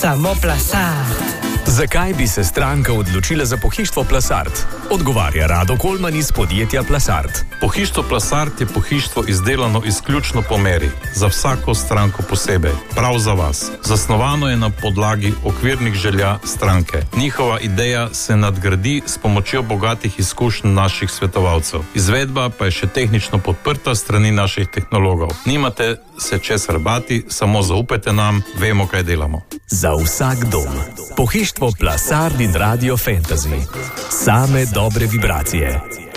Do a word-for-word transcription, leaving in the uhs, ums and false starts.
Samo Plasart. Zakaj bi se stranka odločila za pohištvo Plasart? Odgovarja Rado Kolman iz podjetja Plasart. Pohištvo Plasart je pohištvo izdelano izključno po meri, za vsako stranko posebej, prav za vas. Zasnovano je na podlagi okvirnih želja stranke. Njihova ideja se nadgradi s pomočjo bogatih izkušenj naših svetovalcev. Izvedba pa je še tehnično podprta strani naših tehnologov. Nimate se česar bati, samo zaupajte nam, vemo, kaj delamo. Za vsak dom. Pohištvo Plasart in Radio Fantasy. Same dobre vibracije.